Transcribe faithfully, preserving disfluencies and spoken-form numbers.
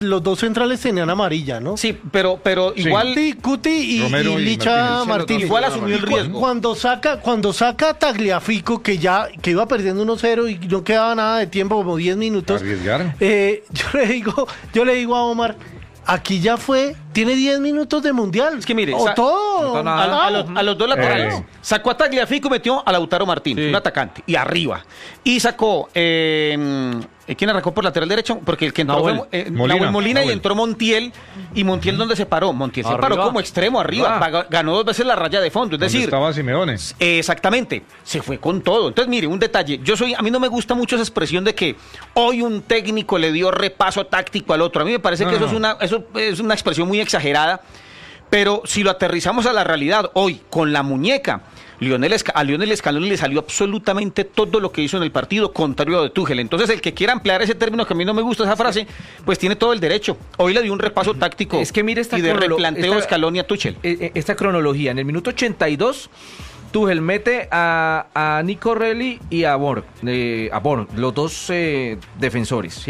Los dos centrales tenían amarilla, ¿no? Sí, pero, pero Sí. igual... Cuti, Cuti y, Romero y y Licha Martínez. Martínez. Igual asumió el Y cu- riesgo. Cuando saca, cuando saca a Tagliafico, que ya que iba perdiendo uno cero y no quedaba nada de tiempo, como diez minutos. Arriesgaron. eh, yo le digo, yo le digo a Omar, aquí ya fue, tiene diez minutos de mundial. Es que mire, o sa- todo. no, no, A, Ah, a los, a los dos laterales. Eh. Sacó a Tagliafico y metió a Lautaro Martínez, Sí. un atacante, y arriba. Y sacó... Eh, ¿Quién arrancó por lateral derecho? Porque el que entró Nahuel. fue eh, Molina. Nahuel Molina y Nahuel. entró Montiel. ¿Y Montiel dónde se paró? Montiel se Arriba. paró como extremo arriba. Ah. Paga- Ganó dos veces la raya de fondo. Es ¿Dónde decir, estaba Simeone? Eh, exactamente, se fue con todo. Entonces, mire, un detalle, yo soy, a mí no me gusta mucho esa expresión de que hoy un técnico le dio repaso táctico al otro. A mí me parece No, que eso no. es una, eso es una expresión muy exagerada, pero si lo aterrizamos a la realidad, hoy, con la muñeca, Lionel Esca- a Lionel Scaloni le salió absolutamente todo lo que hizo en el partido, contrario a de Tuchel. Entonces, el que quiera ampliar ese término, que a mí no me gusta esa frase, pues tiene todo el derecho. Hoy le dio un repaso táctico Es que mire esta y de cronolo- replanteo esta- Scaloni a Tuchel. Eh, eh, Esta cronología, en el minuto ochenta y dos, Tuchel mete a, a Nico Relli y a Borg, eh, a Borg, los dos eh, defensores. ¿sí?